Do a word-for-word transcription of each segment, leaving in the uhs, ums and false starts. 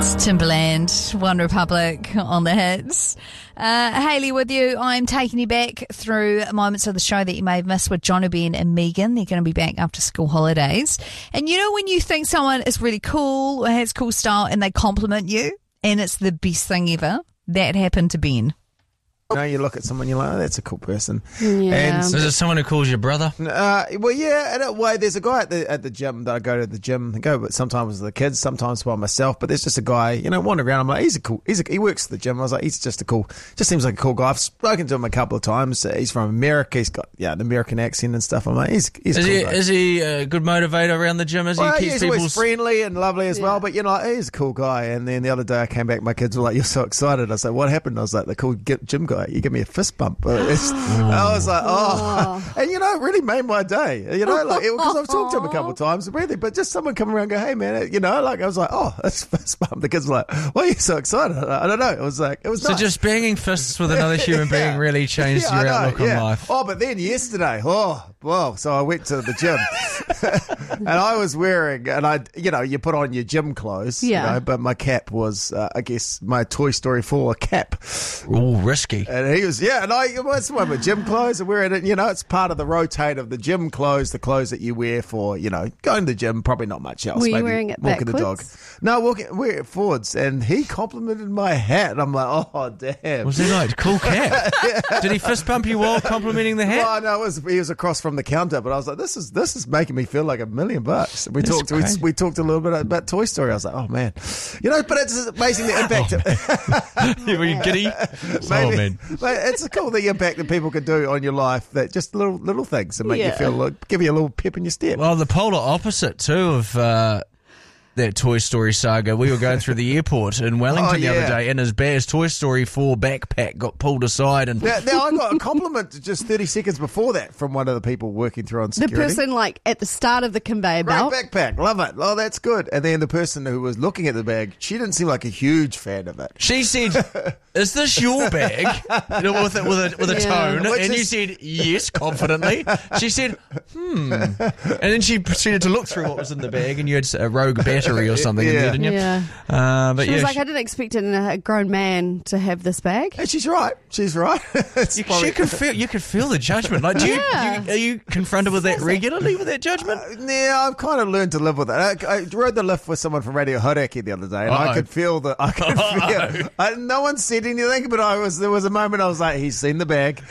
Timberland, One Republic on the hits. Uh, Hayley with you. I'm taking you back through moments of the show that you may have missed with John O'Ben and Megan. They're going to be back after school holidays. And you know when you think someone is really cool or has cool style and they compliment you and it's the best thing ever? That happened to Ben. You know, you look at someone, you're like, oh, that's a cool person. Yeah. And Is it someone who calls you brother? Uh, well, yeah, in a way, there's a guy at the at the gym that I go to the gym. I go, but sometimes with the kids, sometimes by myself. But there's just a guy, you know, wandering around. I'm like, he's a cool. He's a, he works at the gym. I was like, he's just a cool. Just seems like a cool guy. I've spoken to him a couple of times. He's from America. He's got yeah, an American accent and stuff. I'm like, he's he's. Is a cool he guy. is he a good motivator around the gym? Is Well, he yeah, keeps he's always people's friendly and lovely as well. But you know, like, he's a cool guy. And then the other day I came back, my kids were like, "You're so excited." I was like, "What happened?" I was like, "The cool gym guy. You give me a fist bump." It's, I was like, oh. And, you know, it really made my day. You know, like, because I've talked to him a couple of times, really, but just someone coming around and go, hey, man, you know, like, I was like, oh, that's fist bump. The kids were like, why are you so excited? I don't know. It was like, it was So nice. just banging fists with another human being Yeah. really changed Yeah, your I know, outlook yeah. on life. Oh, but then yesterday, oh, well, so I went to the gym and I was wearing, and I, you know, you put on your gym clothes, Yeah. you know, but my cap was, uh, I guess, my Toy Story four cap. Ooh, risky. And he was, yeah, and I, well, it's one of my gym clothes, and wearing it, you know, it's part of the rotate of the gym clothes, the clothes that you wear for, you know, going to the gym, probably not much else. Were you Maybe wearing it walking the dog. backwards? No, walking, wear it forwards, and he complimented my hat, and I'm like, oh, damn. Was he like, cool cat? Did he fist bump you while complimenting the hat? Well, no, it was, he was across from the counter, but I was like, this is this is making me feel like a million bucks. We That's talked we, great. we talked a little bit about Toy Story. I was like, oh, man. You know, but it's amazing the impact. Were you giddy? Maybe, Oh, man. But it's cool the impact that people can do on your life, that just little little things that make you Yeah. feel, like, give you a little pep in your step. Well, the polar opposite, too, of uh, that Toy Story saga. We were going through the airport in Wellington Oh, the other yeah. day, and his Bear's Toy Story four backpack got pulled aside. And Now, now I got a compliment just thirty seconds before that from one of the people working through on The security. person, like, at the start of the conveyor Great belt. backpack, love it. Oh, that's good. And then the person who was looking at the bag, she didn't seem like a huge fan of it. she said, is this your bag? You know, with, a, with, a, with a Yeah. tone. Which and you is- said, yes, confidently. She said, hmm. And then she proceeded to look through what was in the bag, and you had a Rogue battery or something in Yeah. there, didn't you? Yeah. Uh, but She yeah, was like, she- I didn't expect a, a grown man to have this bag. And she's right. She's right. It's You, probably- she could feel. You could feel the judgment. Like, do you, Yeah. do you are you confronted with that regularly? With that judgment? Yeah, I've kind of learned to live with it. I, I rode the lift with someone from Radio Hodaki the other day, and Uh-oh. I could feel the. I could feel. I, no one said anything, but I was. There was a moment I was like, "He's seen the bag."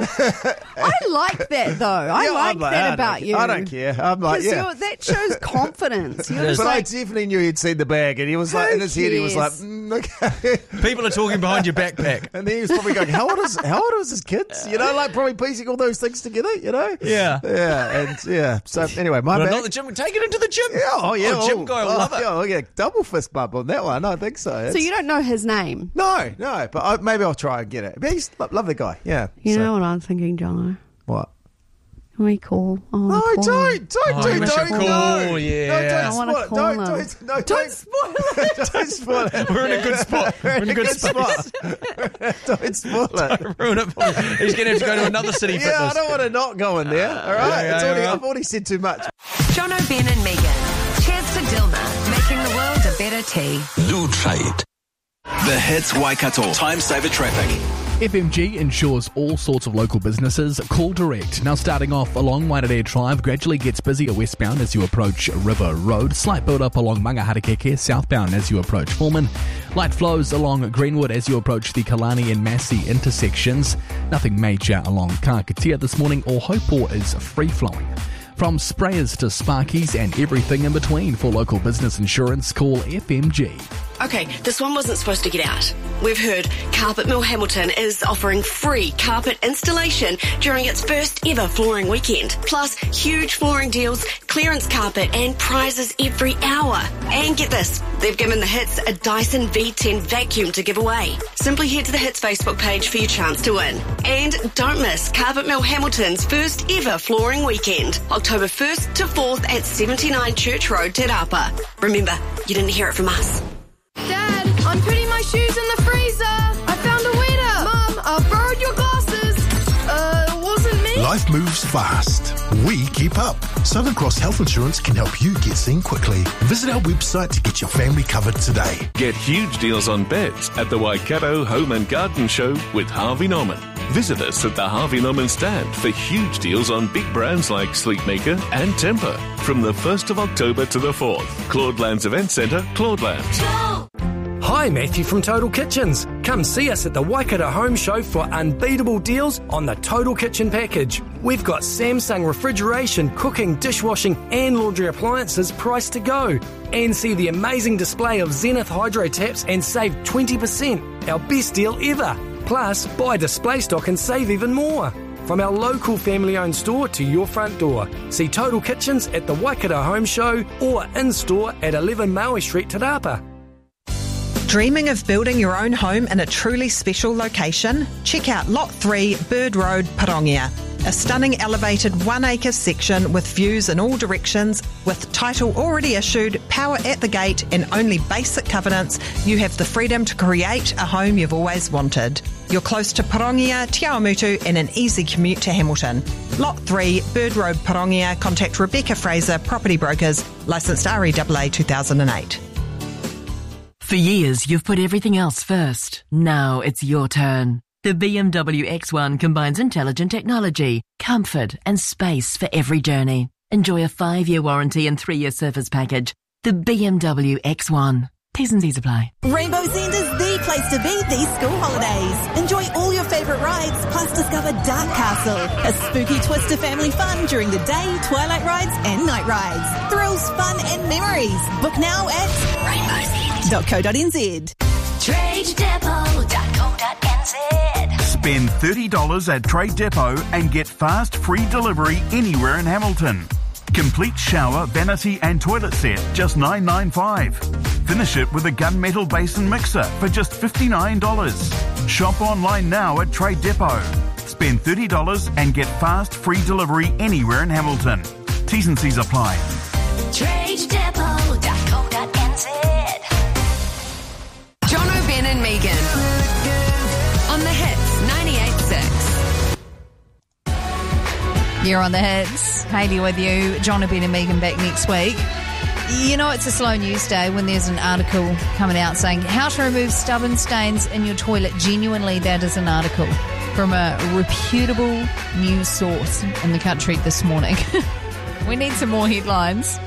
I like that, though. I Yeah, like I'm like, that I about don't, you. I don't care. I'm like, 'Cause yeah. you're- that shows confidence. You're It just But I like, definitely knew he'd seen the bag, and he was like, Who in his head, he was like, cares? mm, "Okay." People are talking behind your backpack. And then he was probably going, "How old is how old is his kids?" You know, like probably piecing all those things together. You know. Yeah. Yeah, and yeah. So anyway, my But bag. not the gym. Take it into the gym. Yeah, oh yeah, Oh, gym oh, guy will oh, love it. Yeah, oh, yeah, double fist bump on that one. I think so. so It's- you don't know his name. No, no, but I, maybe I'll try and get it. But he's a lovely guy. Yeah. You so- know what I'm thinking, Jono? what? Can we call? I No, wanna call him. don't, don't, Oh, do, you don't, should no. call, yeah. No, don't I wanna spoil it. call Don't, him. don't, no, Don't don't, spoil it. don't spoil it. We're in a good spot. We're in a good spot. spot. Don't spoil it. Ruin it. For him. He's going to have to go to another city Yeah, fitness. I don't want to not go in there. All right, yeah, it's already, yeah. I've already said too much. John O'Ben and Megan. Cheers to Dilma, making the world a better tea. Lou Trade. The Hits Waikato. Time saver traffic. F M G insures all sorts of local businesses. Call direct. Now starting off along Waitanere Drive, gradually gets busier westbound as you approach River Road. Slight build up along Mangaharakeke southbound as you approach Foreman. Light flows along Greenwood as you approach the Kalani and Massey intersections. Nothing major along Kakatea this morning, or Haupō is free flowing. From sprayers to sparkies and everything in between, for local business insurance, call F M G. Okay, this one wasn't supposed to get out. We've heard Carpet Mill Hamilton is offering free carpet installation during its first ever flooring weekend. Plus, huge flooring deals, clearance carpet and prizes every hour. And get this, they've given the Hits a Dyson V ten vacuum to give away. Simply head to the Hits Facebook page for your chance to win. And don't miss Carpet Mill Hamilton's first ever flooring weekend, October first to fourth at seventy-nine Church Road, Te Rapa. Remember, you didn't hear it from us. Dad, I'm putting my shoes in the freezer. I found a winner. Mum, I borrowed your glasses. Uh, it wasn't me. Life moves fast. We keep up. Southern Cross Health Insurance can help you get seen quickly. Visit our website to get your family covered today. Get huge deals on beds at the Waikato Home and Garden Show with Harvey Norman. Visit us at the Harvey Norman stand for huge deals on big brands like Sleepmaker and Tempur from the first of October to the fourth. Claudelands Event Centre, Claudelands. Hi, Matthew from Total Kitchens. Come see us at the Waikato Home Show for unbeatable deals on the Total Kitchen package. We've got Samsung refrigeration, cooking, dishwashing and laundry appliances priced to go. And see the amazing display of Zenith Hydro Taps and save twenty percent. Our best deal ever. Plus, buy display stock and save even more. From our local family-owned store to your front door. See Total Kitchens at the Waikato Home Show or in-store at eleven Maui Street, Te Rapa. Dreaming of building your own home in a truly special location? Check out Lot three, Bird Road, Parongia. A stunning elevated one-acre section with views in all directions, with title already issued, power at the gate and only basic covenants, you have the freedom to create a home you've always wanted. You're close to Parongia, Te Awamutu and an easy commute to Hamilton. Lot three, Bird Road, Parongia. Contact Rebecca Fraser, Property Brokers, licensed R E A A two thousand eight. For years, you've put everything else first. Now it's your turn. The B M W X one combines intelligent technology, comfort and space for every journey. Enjoy a five-year warranty and three-year service package. The B M W X one. T's and C's apply. Rainbow's End is the place to be these school holidays. Enjoy all your favourite rides, plus discover Dark Castle, a spooky twist to family fun during the day, twilight rides and night rides. Thrills, fun and memories. Book now at rainbows end dot co dot n z. trade depot dot co dot n z. Spend thirty dollars at Trade Depot and get fast free delivery anywhere in Hamilton. Complete shower, vanity and toilet set, just nine ninety-five. Finish it with a gunmetal basin mixer for just fifty-nine dollars. Shop online now at Trade Depot. Spend thirty dollars and get fast free delivery anywhere in Hamilton. T's and C's apply. trade depot dot co dot n z. Jono, Ben and Megan on the Hits ninety-eight point six. You're on the Hits. Hayley with you. John Ben and Megan back next week. You know, it's a slow news day when there's an article coming out saying how to remove stubborn stains in your toilet. Genuinely, that is an article from a reputable news source in the country this morning. We need some more headlines.